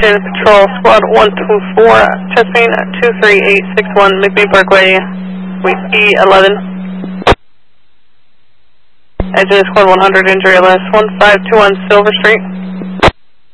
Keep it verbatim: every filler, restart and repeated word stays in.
Washington Patrol Squad one two four, Chesapeake two three eight six one, McMee Parkway, Whiskey eleven. Engine Squad one hundred, injury list one five two one Silver Street.